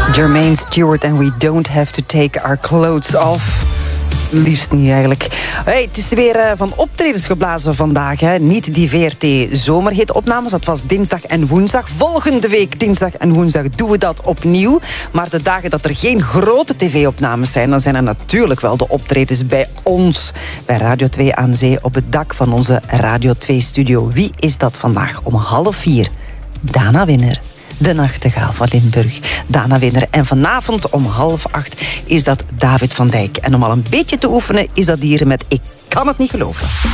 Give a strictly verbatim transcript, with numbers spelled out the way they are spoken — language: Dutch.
Jermaine Stewart en We Don't Have to Take Our Clothes Off. Liefst niet eigenlijk. Hey, het is weer uh, van optredens geblazen vandaag. Hè. Niet die V R T-zomerhit-opnames, dat was dinsdag en woensdag. Volgende week, dinsdag en woensdag, doen we dat opnieuw. Maar de dagen dat er geen grote tv-opnames zijn, dan zijn er natuurlijk wel de optredens bij ons. Bij Radio twee aan Zee op het dak van onze Radio twee-studio. Wie is dat vandaag? Om half vier. Dana Winner. De Nachtegaal van Limburg. Dana Winner. En vanavond om half acht is dat David van Dijk. En om al een beetje te oefenen is dat hier met Ik kan het niet geloven.